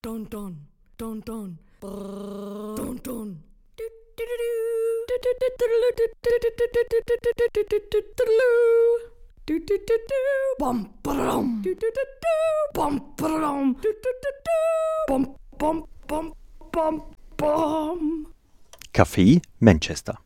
Don don don don don don. Bom bom bom bom bom bom bom bom. Café Manchester.